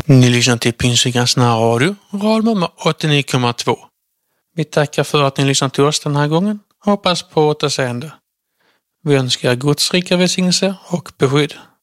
Ni lyssnar till Pingstkyrkans närradio, radnummer 89,2. Vi tackar för att ni lyssnar till oss den här gången och hoppas på återseende. Vi önskar Guds rika välsignelse och beskydd.